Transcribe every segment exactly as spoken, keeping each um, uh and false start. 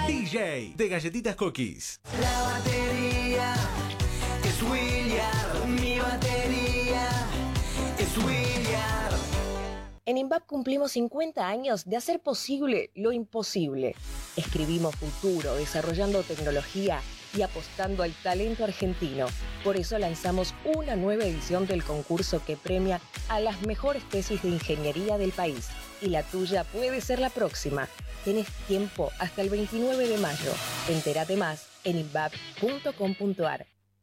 D J de Galletitas Cookies. La batería es William, mi batería es William. En INVAP cumplimos cincuenta años de hacer posible lo imposible. Escribimos futuro, desarrollando tecnología y apostando al talento argentino. Por eso lanzamos una nueva edición del concurso que premia a las mejores tesis de ingeniería del país. Y la tuya puede ser la próxima. Tenés tiempo hasta el veintinueve de mayo. Entérate más en invap punto com punto ar.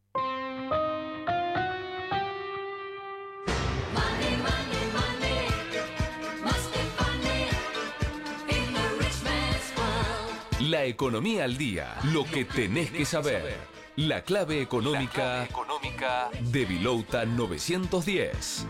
La economía al día, lo que tenés que saber. La clave económica, La clave económica de Vilouta novecientos diez.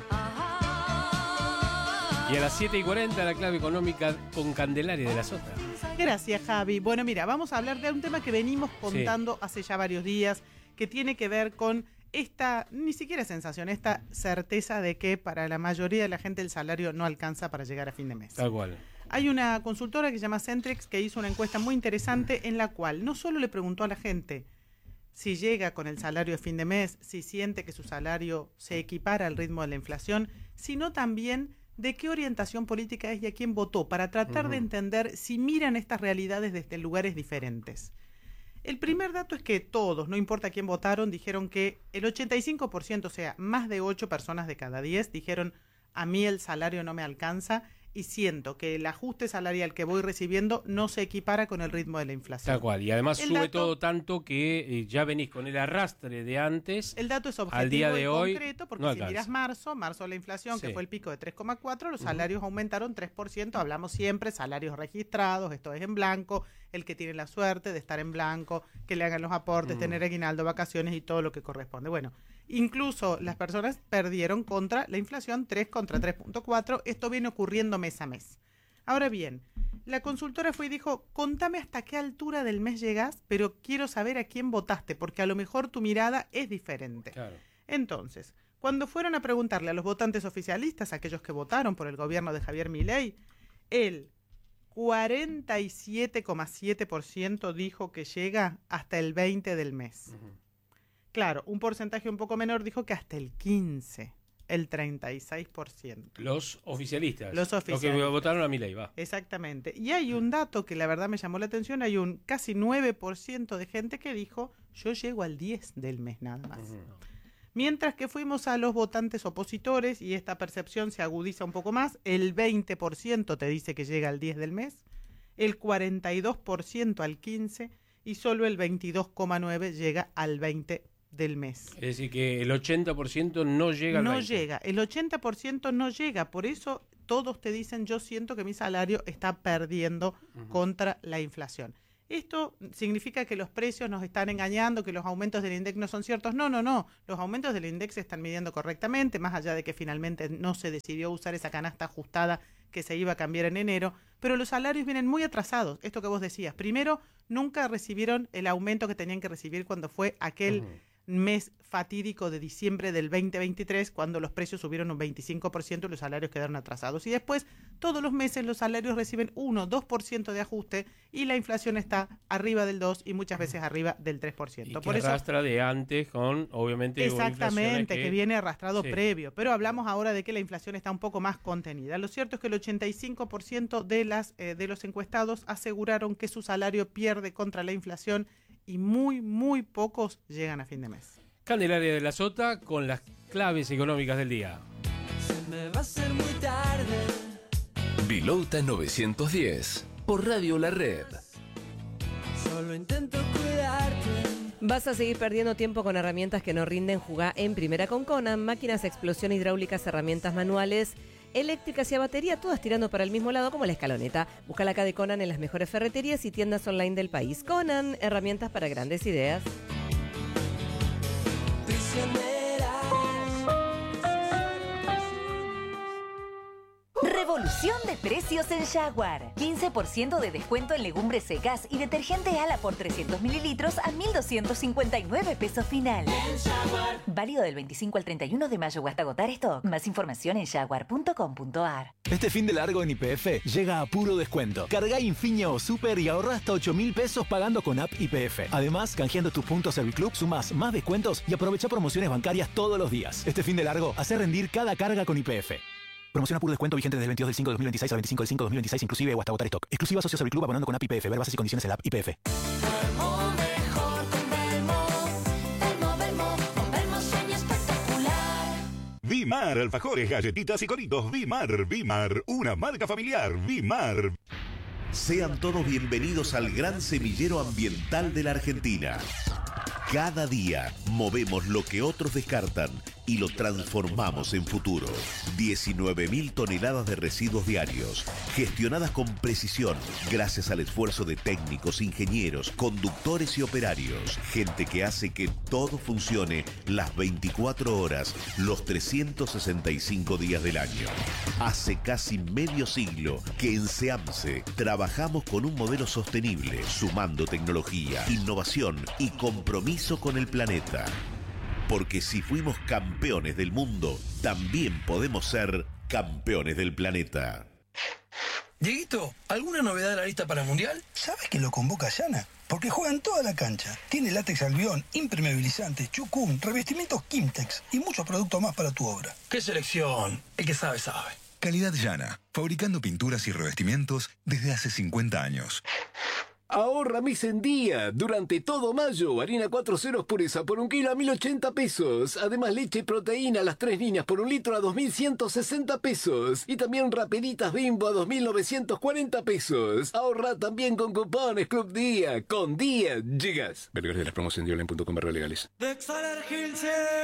Y a las siete y cuarenta la clave económica con Candelaria de la Sota. Gracias, Javi. Bueno, mira, vamos a hablar de un tema que venimos contando sí. hace ya varios días, que tiene que ver con esta, ni siquiera sensación, esta certeza de que para la mayoría de la gente el salario no alcanza para llegar a fin de mes. Tal cual. Hay una consultora que se llama Centrix que hizo una encuesta muy interesante en la cual no solo le preguntó a la gente si llega con el salario de fin de mes, si siente que su salario se equipara al ritmo de la inflación, sino también de qué orientación política es y a quién votó, para tratar uh-huh. de entender si miran estas realidades desde lugares diferentes. El primer dato es que todos, no importa quién votaron, dijeron que el ochenta y cinco por ciento, o sea, más de ocho personas de cada diez, dijeron a mí el salario no me alcanza y siento que el ajuste salarial que voy recibiendo no se equipara con el ritmo de la inflación. Tal cual, y además el sube dato, todo tanto que eh, ya venís con el arrastre de antes. El dato es objetivo al día de y hoy, concreto, porque no si miras marzo, marzo la inflación, sí. que fue el pico de tres coma cuatro, los salarios uh-huh. aumentaron tres por ciento, hablamos siempre, salarios registrados, esto es en blanco, el que tiene la suerte de estar en blanco, que le hagan los aportes, uh-huh. tener aguinaldo, vacaciones y todo lo que corresponde. Bueno, incluso las personas perdieron contra la inflación, tres contra tres punto cuatro, esto viene ocurriendo mes a mes. Ahora bien, la consultora fue y dijo, contame hasta qué altura del mes llegás, pero quiero saber a quién votaste, porque a lo mejor tu mirada es diferente. Claro. Entonces, cuando fueron a preguntarle a los votantes oficialistas, aquellos que votaron por el gobierno de Javier Milei, el cuarenta y siete coma siete por ciento dijo que llega hasta el veinte del mes. Uh-huh. Claro, un porcentaje un poco menor dijo que hasta el quince por ciento. El treinta y seis por ciento. Los oficialistas. Los oficialistas. Los que votaron a Milei, va. Exactamente. Y hay un dato que la verdad me llamó la atención. Hay un casi nueve por ciento de gente que dijo, yo llego al diez del mes nada más. Uh-huh. Mientras que fuimos a los votantes opositores y esta percepción se agudiza un poco más. El veinte por ciento te dice que llega al diez del mes. El cuarenta y dos por ciento al quince. Y solo el veintidós coma nueve por ciento llega al veinte por ciento. Del mes. Es decir, que el ochenta por ciento no llega al No veinte. llega, el ochenta por ciento no llega, por eso todos te dicen, yo siento que mi salario está perdiendo uh-huh. contra la inflación. ¿Esto significa que los precios nos están engañando, que los aumentos del INDEC no son ciertos? No, no, no, los aumentos del INDEC se están midiendo correctamente, más allá de que finalmente no se decidió usar esa canasta ajustada que se iba a cambiar en enero, pero los salarios vienen muy atrasados, esto que vos decías. Primero, nunca recibieron el aumento que tenían que recibir cuando fue aquel... Uh-huh. mes fatídico de diciembre del veinte veintitrés, cuando los precios subieron un veinticinco por ciento y los salarios quedaron atrasados. Y después, todos los meses los salarios reciben uno o dos por ciento de ajuste y la inflación está arriba del dos por ciento y muchas veces arriba del tres por ciento. Y que Por eso, arrastra de antes con, obviamente, exactamente, que, que viene arrastrado sí. previo. Pero hablamos sí. ahora de que la inflación está un poco más contenida. Lo cierto es que el ochenta y cinco por ciento de, las, eh, de los encuestados aseguraron que su salario pierde contra la inflación y muy, muy pocos llegan a fin de mes. Candelaria de la Sota con las claves económicas del día. Se me va a hacer muy tarde. Vilouta novecientos diez, por Radio La Red. Solo intento cuidarte. Vas a seguir perdiendo tiempo con herramientas que no rinden. Jugá en Primera con Conan. Máquinas, explosión hidráulicas, herramientas manuales, eléctricas y a batería, todas tirando para el mismo lado como la escaloneta. Búscala acá de Conan en las mejores ferreterías y tiendas online del país. Conan, herramientas para grandes ideas. Prisioneras. Revolución Explosión de precios en Jaguar. quince por ciento de descuento en legumbres secas y detergente Ala por trescientos mililitros a mil doscientos cincuenta y nueve pesos final. Válido del veinticinco al treinta y uno de mayo o hasta agotar stock. Más información en jaguar punto com punto a r. Este fin de largo en Y P F llega a puro descuento. Carga Infinia o Super y ahorra hasta ocho mil pesos pagando con app Y P F. Además, canjeando tus puntos Serviclub, sumás más descuentos y aprovecha promociones bancarias todos los días. Este fin de largo, hace rendir cada carga con Y P F. Promoción a puro descuento vigente desde el veintidós del cinco de dos mil veintiséis al veinticinco del cinco de dos mil veintiséis inclusive o hasta agotar stock. Exclusiva socio Serviclub abonando con app Y P F. Ver bases y condiciones en la app Y P F. Vimar, alfajores, galletitas y coritos. Vimar, Vimar, una marca familiar. Vimar. Sean todos bienvenidos al gran semillero ambiental de la Argentina. Cada día movemos lo que otros descartan y lo transformamos en futuro. diecinueve mil toneladas de residuos diarios, gestionadas con precisión, gracias al esfuerzo de técnicos, ingenieros, conductores y operarios. Gente que hace que todo funcione las veinticuatro horas, los trescientos sesenta y cinco días del año. Hace casi medio siglo que en SEAMSE trabajamos con un modelo sostenible, sumando tecnología, innovación y compromiso con el planeta. Porque si fuimos campeones del mundo, también podemos ser campeones del planeta. Dieguito, ¿alguna novedad de la lista para el Mundial? ¿Sabes que lo convoca Yana? Porque juega en toda la cancha. Tiene látex albión, impermeabilizante, chucún, revestimientos Kimtex y muchos productos más para tu obra. ¡Qué selección! El que sabe, sabe. Calidad Yana, fabricando pinturas y revestimientos desde hace cincuenta años. Ahorra mes en día. Durante todo mayo, harina cuatro ceros pureza por un kilo a mil ochenta pesos. Además, leche y proteína a las tres líneas por un litro a dos mil ciento sesenta pesos. Y también Rapeditas Bimbo a dos mil novecientos cuarenta pesos. Ahorra también con cupones Club Día. Con Día llegas. Vergara de las promociones de online punto com barra legales.